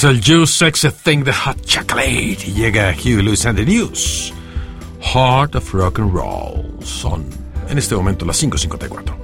es el You Sexy Thing de Hot Chocolate. Y llega Huey Lewis and the News. Heart of Rock and Roll. Son en este momento las 5:54.